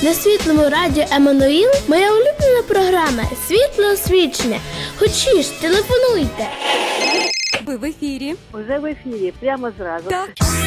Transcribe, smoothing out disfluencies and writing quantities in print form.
На світлому радіо Еммануїл моя улюблена програма «Світле освічення». Хочеш, телефонуйте. Ви в ефірі. Уже в ефірі, прямо зразу. Так.